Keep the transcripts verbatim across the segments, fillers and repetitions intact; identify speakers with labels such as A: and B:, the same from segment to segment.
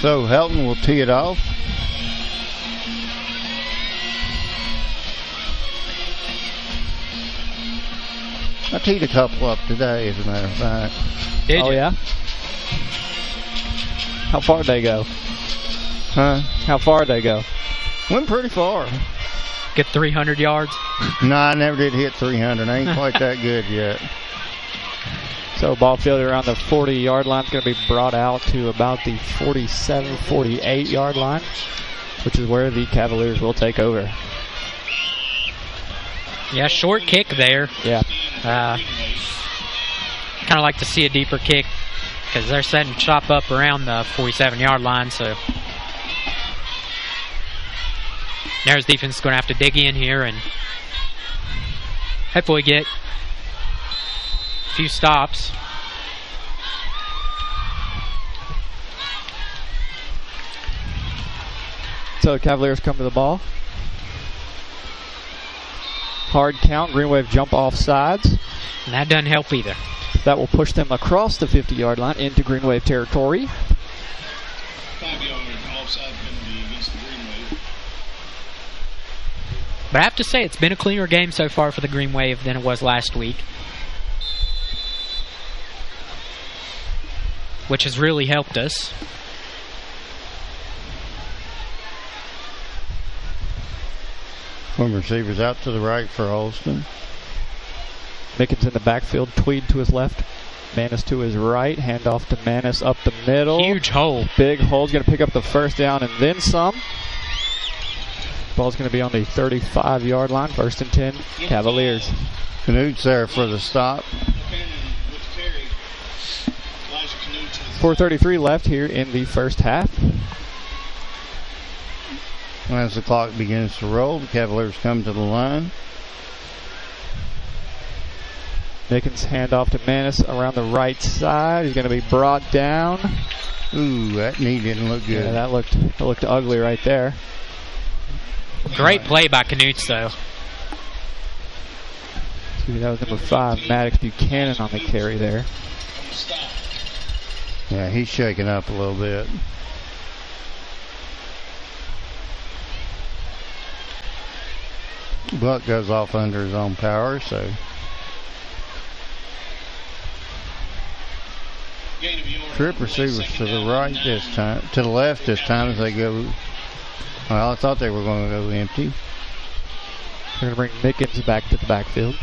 A: So Helton will tee it off. I teed a couple up today, as a matter of fact.
B: Did
C: oh,
B: you?
C: yeah? How far did they go?
A: Huh?
C: How far did they go?
A: Went pretty far.
B: Get three hundred yards?
A: No, I never did hit three hundred. I ain't quite that good yet.
C: So ball fielded around the forty-yard line is going to be brought out to about the forty-seven, forty-eight-yard line, which is where the Cavaliers will take over.
B: Yeah, short kick there.
C: Yeah.
B: Uh, kind of like to see a deeper kick because they're setting shop up around the forty-seven-yard line, so Narrows defense is going to have to dig in here and hopefully get a few stops.
C: So the Cavaliers come to the ball. Hard count, Green Wave jump off sides.
B: And that doesn't help either.
C: That will push them across the fifty-yard line into Green Wave territory.
D: Five-yard offside penalty against the Green Wave.
B: But I have to say, it's been a cleaner game so far for the Green Wave than it was last week, which has really helped us.
A: One receiver's out to the right for Holston.
C: Mickens in the backfield, Tweed to his left, Manis to his right, handoff to Manis up the middle.
B: Huge hole.
C: Big hole's going to pick up the first down and then some. Ball's going to be on the thirty-five-yard line, first and ten, Cavaliers.
A: Knute's there for the stop.
C: four thirty-three left here in the first half.
A: As the clock begins to roll, the Cavaliers come to the line.
C: Mickens handoff to Manis around the right side. He's going to be brought down.
A: Ooh, that knee didn't look good.
C: Yeah, that looked that looked ugly right there.
B: Great play by Knute's, though.
C: See, that was number five, Maddox Buchanan on the carry there.
A: Yeah, he's shaking up a little bit. Buck goes off under his own power, so trip receivers to the right this time, to the left this time as they go. Well, I thought they were going to go empty.
C: They're going to bring Mickens back to the backfield.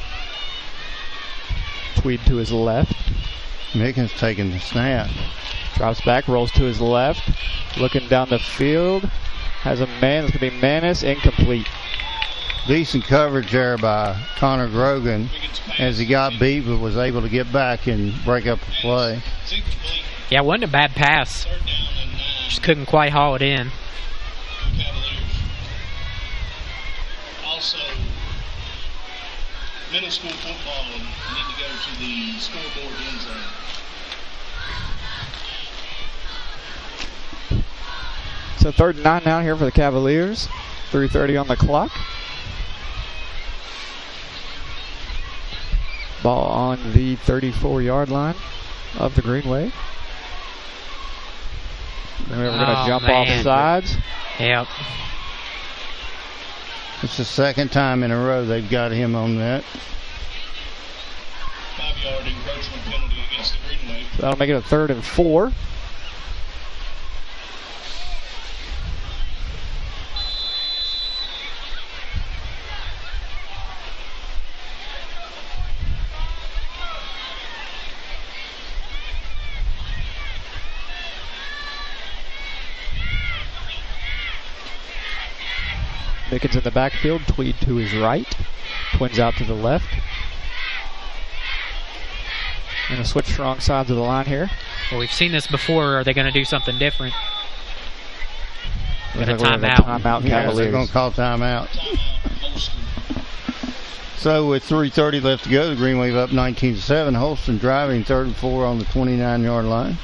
C: Tweed to his left.
A: Mickens taking the snap.
C: Drops back, rolls to his left. Looking down the field. Has a man. It's going to be Manis. Incomplete.
A: Decent coverage there by Connor Grogan as he got beat but was able to get back and break up the play.
B: Yeah, it wasn't a bad pass. Just couldn't quite haul it in.
D: Also, middle school football need to go to the scoreboard end zone.
C: So third and nine now here for the Cavaliers. three thirty on the clock. Ball on the thirty-four-yard line of the Green Wave. Then we're going to
B: Oh,
C: jump
B: man.
C: off sides.
B: Yep.
A: It's the second time in a row they've got him on that.
D: Five-yard encroachment penalty against the Green Wave.
C: So that'll make it a third and four. Mickens in the backfield, Tweed to his right, Twins out to the left. Going to switch strong sides of the line here.
B: Well, we've seen this before. Are they going to do something different? With a
C: Looks like we're
B: timeout.
C: gonna Timeout,
A: Yeah, they're
C: Cavaliers.
A: going to call timeout. So with three thirty left to go, the Green Wave up nineteen to seven. Holston driving third and four on the twenty-nine-yard line.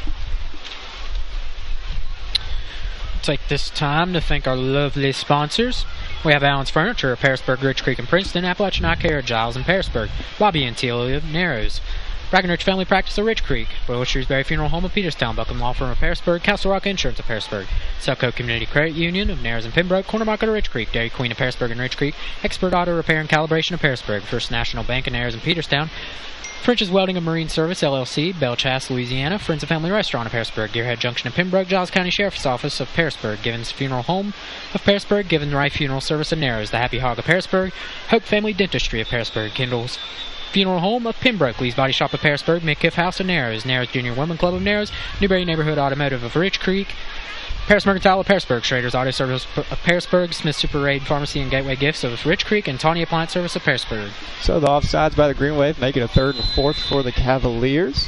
B: Take this time to thank our lovely sponsors. We have Allen's Furniture of Harrisburg, Rich Creek, and Princeton, Appalachian Eye Care, Giles and Harrisburg, Bobby and Teal of Narrows, Breckenridge Family Practice of Rich Creek, Royal Shrewsbury Funeral Home of Peterstown, Buckham Law Firm of Harrisburg, Castle Rock Insurance of Harrisburg, Selco Community Credit Union of Narrows and Pembroke, Corner Market of Rich Creek, Dairy Queen of Harrisburg and Rich Creek, Expert Auto Repair and Calibration of Harrisburg, First National Bank of Narrows and Peterstown, French's Welding and Marine Service, L L C, Belchasse, Louisiana, Friends of Family Restaurant of Harrisburg, Deerhead Junction of Pembroke, Giles County Sheriff's Office of Harrisburg, Givens Funeral Home of Harrisburg, Givens Wright Funeral Service of Narrows, The Happy Hog of Harrisburg, Hope Family Dentistry of Harrisburg, Kendall's Funeral Home of Pembroke, Lee's Body Shop of Harrisburg, Midkiff House of Narrows, Narrows Junior Women Club of Narrows, Newberry Neighborhood Automotive of Rich Creek, Paris Mercantile of Harrisburg, Schrader's Auto Service of Harrisburg, Smith Super Aid Pharmacy and Gateway Gifts of Rich Creek, and Tawny Appliance Service of Harrisburg.
C: So the offsides by the Green Wave make it a third and fourth for the Cavaliers.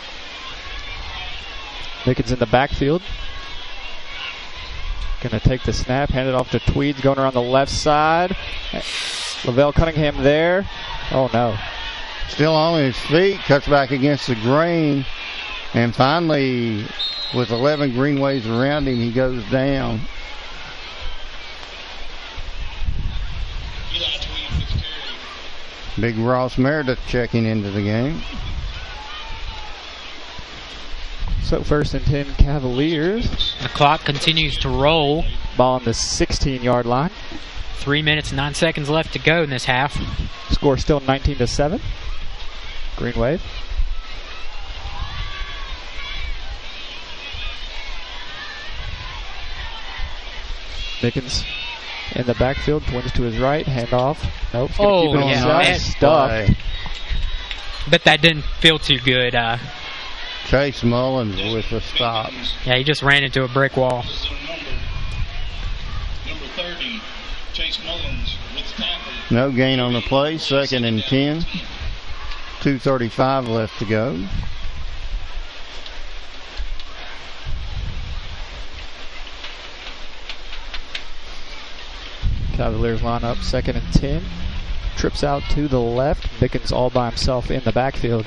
C: Mickens in the backfield. Going to take the snap, hand it off to Tweeds, going around the left side. Lavelle Cunningham there. Oh no.
A: Still on his feet, cuts back against the grain, and finally, with eleven Green Waves around him, he goes down. Big Ross Meredith checking into the game.
C: So first and ten Cavaliers.
B: The clock continues to roll.
C: Ball on the sixteen-yard line.
B: Three minutes and nine seconds left to go in this half.
C: Score still nineteen to seven. Green Wave. Mickens in the backfield, twins to his right, handoff. Nope.
B: Oh,
C: keep it
B: yeah.
C: himself.
B: Man.
C: Stuck.
B: Bet that didn't feel too good. Uh,
A: Chase Mullins with the stop.
B: yeah, he just ran into a brick wall.
D: This is their number. Number thirty, Chase Mullins with the tackle.
A: No gain on the play, second and ten. two thirty-five left to go.
C: Cavaliers line up second and ten. Trips out to the left. Mickens all by himself in the backfield.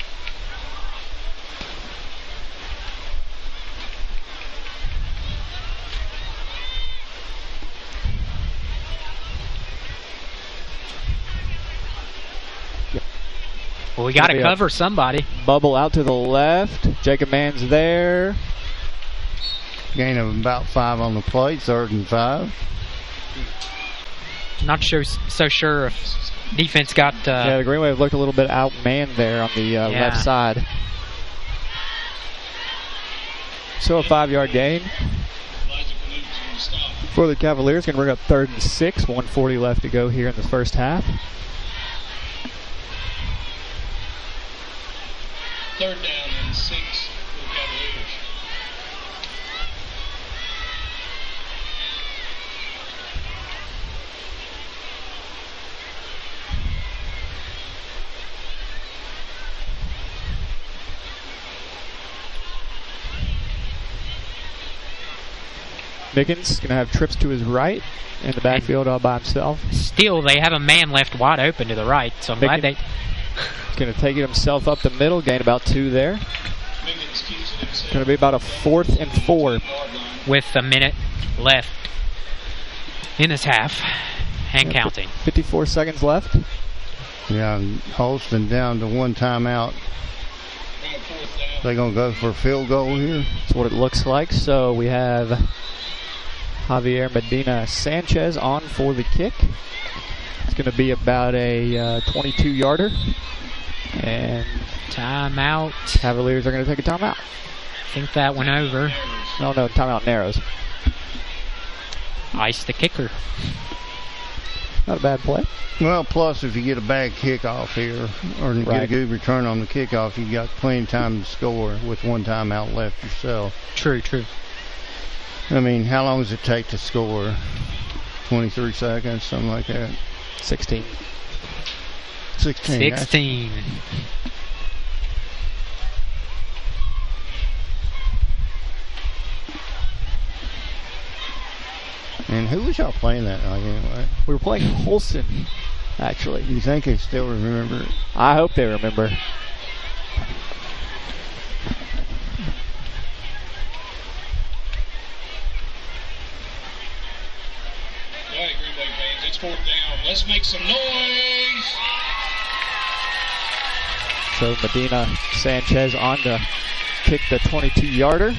B: Well, we got to cover somebody.
C: Bubble out to the left. Jacob Mann's there.
A: Gain of about five on the play, third and five.
B: Not so, so sure if defense got... Uh,
C: yeah, the Green Wave looked a little bit outmanned there on the uh,
B: yeah.
C: left side. So a five-yard gain for the Cavaliers. Going to bring up third and six. one forty left to go here in the first half.
D: Third down and six for the Cavaliers.
C: Mickens going to have trips to his right in the backfield all by himself.
B: Still, they have a man left wide open to the right, so I'm glad they...
C: He's going to take it himself up the middle, gain about two there. Going to be about a fourth and four.
B: With a minute left in this half and
C: yeah,
B: counting.
C: fifty-four seconds left.
A: Yeah, Holston down to one timeout. They're going to go for a field goal here.
C: That's what it looks like. So we have Javier Medina Sanchez on for the kick. It's going to be about a uh, twenty-two yarder. And
B: timeout.
C: Cavaliers are going to take a timeout.
B: I think that went over.
C: No, no, timeout Narrows.
B: Ice the kicker.
C: Not a bad play.
A: Well, plus if you get a bad kickoff here, or
C: Right.
A: get a good return on the kickoff, you got plenty of time to score with one timeout left yourself.
B: True, true.
A: I mean, how long does it take to score? twenty-three seconds, something like that.
C: sixteen.
A: sixteen.
B: sixteen.
A: And who was y'all playing that night anyway?
C: We were playing Holston, actually.
A: You think they still remember it?
C: I hope they remember.
D: All right, Green Bay fans, it's fourth down. Let's make some noise.
C: So Medina Sanchez on to kick the twenty-two yarder.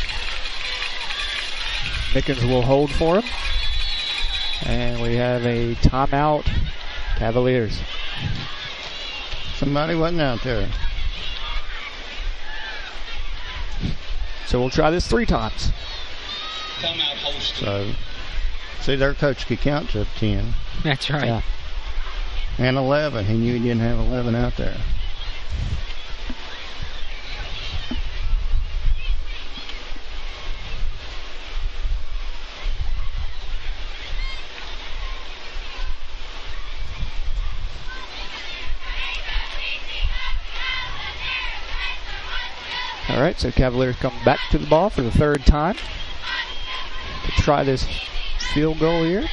C: Mickens will hold for him. And we have a timeout, Cavaliers.
A: Somebody wasn't out there.
C: So we'll try this three times.
D: Timeout Holston.
A: So, see, their coach could count to ten.
B: That's right.
C: Yeah.
A: And eleven. He knew he didn't have eleven out there.
C: All right, so Cavaliers come back to the ball for the third time to try this field goal here.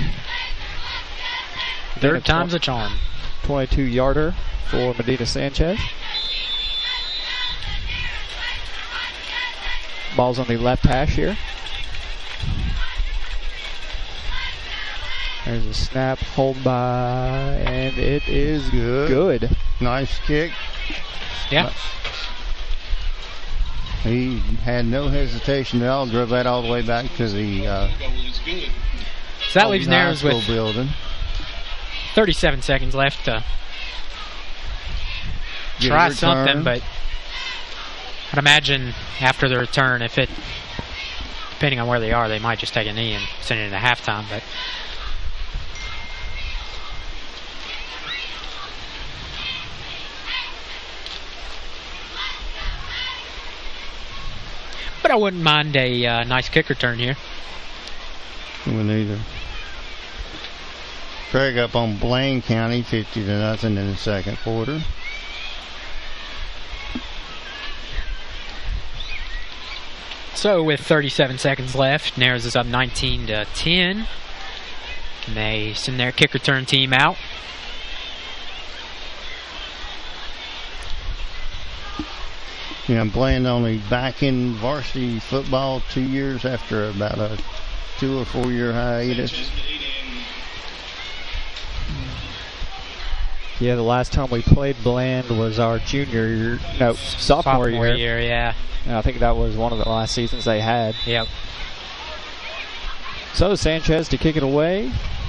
B: Third time's a charm.
C: twenty-two yarder for Medina Sanchez. Ball's on the left hash here. There's a snap, hold by, and it is
A: Good.
C: good.
A: Nice kick.
B: Yeah.
A: He had no hesitation at all. Drove that all the way back to the uh,
D: Field goal is good.
B: So that leaves
A: High
B: Narrows
A: School
B: with
A: building.
B: thirty-seven seconds left to
A: Get a
B: try
A: return.
B: something, but I'd imagine after the return, if it, depending on where they are, they might just take a knee and send it into halftime. But but I wouldn't mind a uh, nice kick return here.
A: Wouldn't either. Craig up on Blaine County, fifty to nothing in the second quarter.
B: So with thirty-seven seconds left, Narrows is up nineteen to ten. And they send their kick return team out.
A: You know, Blaine only back in varsity football two years after about a two or four year hiatus.
D: Sanchez Medina and
C: Yeah, the last time we played Bland was our junior year, no, sophomore,
B: Sophomore
C: year.
B: year, yeah.
C: And I think that was one of the last seasons they had.
B: Yep.
C: So Sanchez to kick it away.